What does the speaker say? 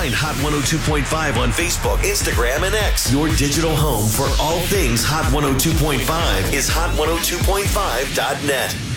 Find Hot 102.5 on Facebook, Instagram, and X. Your digital home for all things Hot 102.5 is hot102.5.net.